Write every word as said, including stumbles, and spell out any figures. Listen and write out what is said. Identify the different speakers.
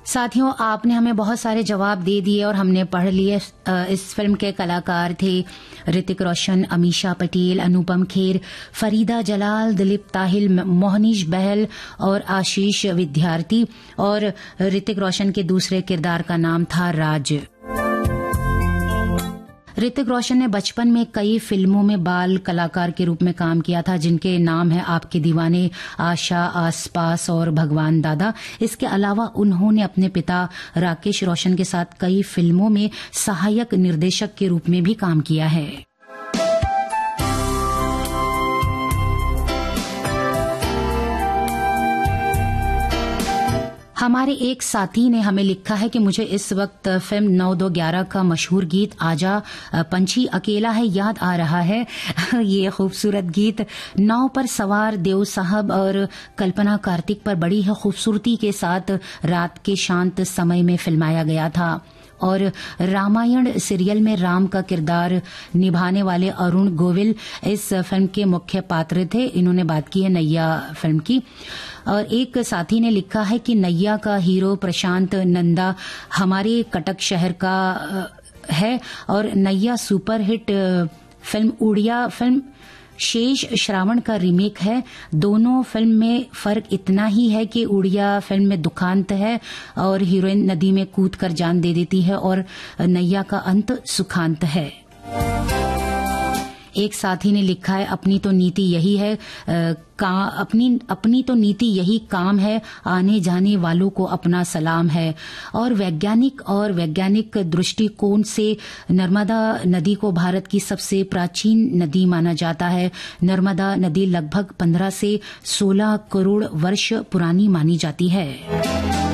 Speaker 1: साथियों, आपने हमें बहुत सारे जवाब दे दिए और हमने पढ़ लिए। इस फिल्म के कलाकार थे ऋतिक रोशन, अमीषा पटेल, अनुपम खेर, फरीदा जलाल, दिलीप ताहिल, मोहनीश बहल और आशीष विद्यार्थी। और ऋतिक रोशन के दूसरे किरदार का नाम था राज। ऋतिक रोशन ने बचपन में कई फिल्मों में बाल कलाकार के रूप में काम किया था, जिनके नाम है आपके दीवाने, आशा, आसपास और भगवान दादा। इसके अलावा उन्होंने अपने पिता राकेश रोशन के साथ कई फिल्मों में सहायक निर्देशक के रूप में भी काम किया है। हमारे एक साथी ने हमें लिखा है कि मुझे इस वक्त फिल्म नौ दो ग्यारह का मशहूर गीत आजा पंछी अकेला है याद आ रहा है। ये खूबसूरत गीत नाव पर सवार देव साहब और कल्पना कार्तिक पर बड़ी ही खूबसूरती के साथ रात के शांत समय में फिल्माया गया था। और रामायण सीरियल में राम का किरदार निभाने वाले अरुण गोविल इस फिल्म के मुख्य पात्र थे। इन्होंने बात की है नैया फिल्म की। और एक साथी ने लिखा है कि नैया का हीरो प्रशांत नंदा हमारे कटक शहर का है और नैया सुपरहिट फिल्म उड़िया फिल्म शेष श्रावण का रीमेक है। दोनों फिल्म में फर्क इतना ही है कि उड़िया फिल्म में दुखांत है और हीरोइन नदी में कूदकर जान दे देती है और नैया का अंत सुखांत है। एक साथी ने लिखा है अपनी तो नीति यही है का अपनी अपनी तो नीति यही काम है, आने जाने वालों को अपना सलाम है। और वैज्ञानिक और वैज्ञानिक दृष्टिकोण से नर्मदा नदी को भारत की सबसे प्राचीन नदी माना जाता है। नर्मदा नदी लगभग पंद्रह से सोलह करोड़ वर्ष पुरानी मानी जाती है।